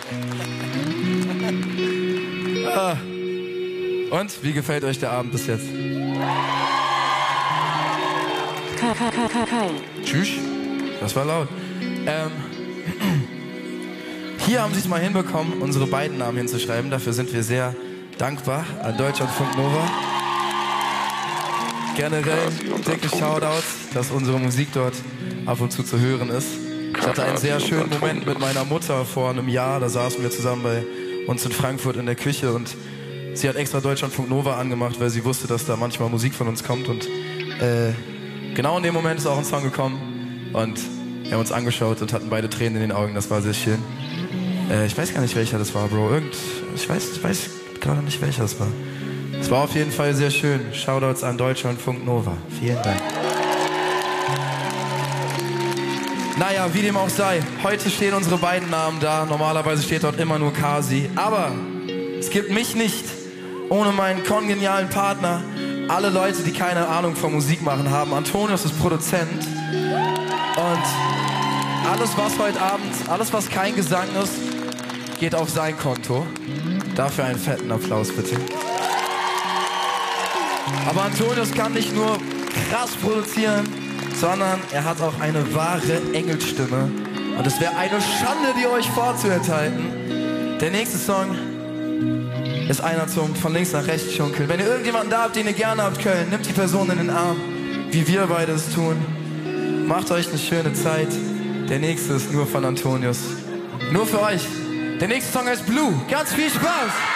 Ah. Und, wie gefällt euch der Abend bis jetzt? Tschüss. Das war laut. Hier haben sie es mal hinbekommen, unsere beiden Namen hinzuschreiben. Dafür sind wir sehr dankbar an Deutschlandfunk Nova. Generell dicke Shoutouts, dass unsere Musik dort ab und zu hören ist. Ich hatte einen sehr schönen Moment mit meiner Mutter vor einem Jahr. Da saßen wir zusammen bei uns in Frankfurt in der Küche und sie hat extra Deutschlandfunk Nova angemacht, weil sie wusste, dass da manchmal Musik von uns kommt. Und genau in dem Moment ist auch ein Song gekommen und wir haben uns angeschaut und hatten beide Tränen in den Augen. Das war sehr schön. Ich weiß gar nicht, welcher das war, Bro. Ich weiß gerade nicht, welcher das war. Es war auf jeden Fall sehr schön. Shoutouts an Deutschlandfunk Nova. Vielen Dank. Naja, wie dem auch sei. Heute stehen unsere beiden Namen da. Normalerweise steht dort immer nur Kasi. Aber es gibt mich nicht ohne meinen kongenialen Partner. Alle Leute, die keine Ahnung von Musik machen, haben. Antonius ist Produzent. Und alles, was heute Abend, alles, was kein Gesang ist, geht auf sein Konto. Dafür einen fetten Applaus, bitte. Aber Antonius kann nicht nur krass produzieren, sondern er hat auch eine wahre Engelsstimme. Und es wäre eine Schande, die euch vorzuenthalten. Der nächste Song ist einer zum von links nach rechts schunkeln. Wenn ihr irgendjemanden da habt, den ihr gerne habt, Köln, nimmt die Person in den Arm, wie wir beide es tun. Macht euch eine schöne Zeit. Der nächste ist nur von Antonius. Nur für euch. Der nächste Song heißt Blue. Ganz viel Spaß!